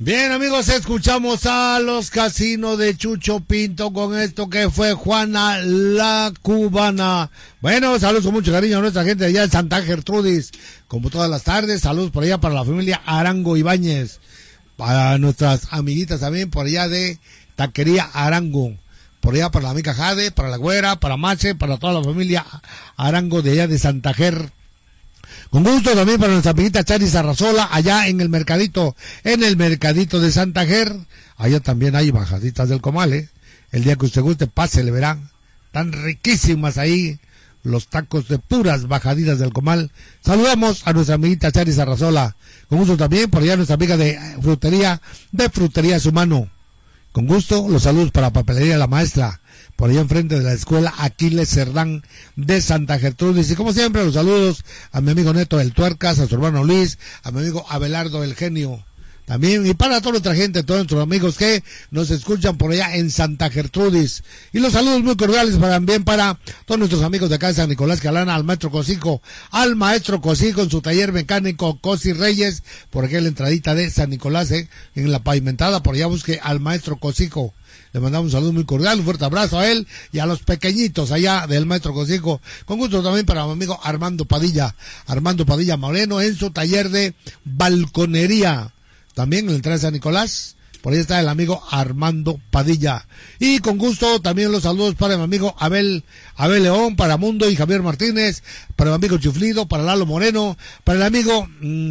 Bien, amigos, escuchamos a los Casinos de Chucho Pinto con esto que fue Juana la Cubana. Bueno, saludos con mucho cariño a nuestra gente de allá de Santa Gertrudis, como todas las tardes. Saludos por allá para la familia Arango Ibáñez, para nuestras amiguitas también por allá de Taquería Arango, por allá para la amiga Jade, para la güera, para Mache, para toda la familia Arango de allá de Santa Ger. Con gusto también para nuestra amiguita Charis Arrazola, allá en el mercadito de Santa Ger. Allá también hay bajaditas del comal, ¿eh? El día que usted guste, pase, le verán. Tan riquísimas ahí, los tacos de puras bajaditas del comal. Saludamos a nuestra amiguita Charis Arrazola. Con gusto también por allá nuestra amiga de Frutería Sumano. Con gusto, los saludos para Papelería La Maestra, por allá enfrente de la escuela Aquiles Cerdán de Santa Gertrudis. Y como siempre, los saludos a mi amigo Neto del Tuercas, a su hermano Luis, a mi amigo Abelardo el Genio. También, y para toda nuestra gente, todos nuestros amigos que nos escuchan por allá en Santa Gertrudis. Y los saludos muy cordiales también para todos nuestros amigos de acá de San Nicolás Calana, al maestro Cosico en su taller mecánico Cosi Reyes, por aquí en la entradita de San Nicolás, en la pavimentada, por allá busque al maestro Cosico. Le mandamos un saludo muy cordial, un fuerte abrazo a él y a los pequeñitos allá del maestro Cosico. Con gusto también para mi amigo Armando Padilla Moreno, en su taller de balconería. También en la entrada de San Nicolás, por ahí está el amigo Armando Padilla. Y con gusto también los saludos para mi amigo Abel León, para Mundo y Javier Martínez, para mi amigo Chuflido, para Lalo Moreno, para el amigo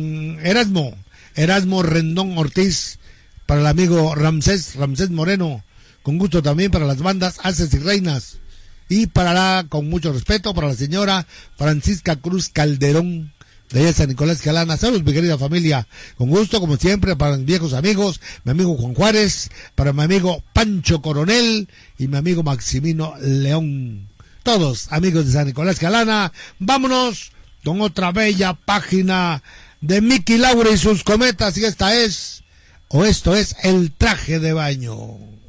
Erasmo Rendón Ortiz, para el amigo Ramsés Moreno. Con gusto también para las bandas Haces y Reinas. Y con mucho respeto, para la señora Francisca Cruz Calderón, de allá de San Nicolás Calana. Saludos, mi querida familia. Con gusto, como siempre, para mis viejos amigos, mi amigo Juan Juárez, para mi amigo Pancho Coronel y mi amigo Maximino León. Todos amigos de San Nicolás Calana. Vámonos con otra bella página de Miki Laura y sus cometas. Y esto es El Traje de Baño.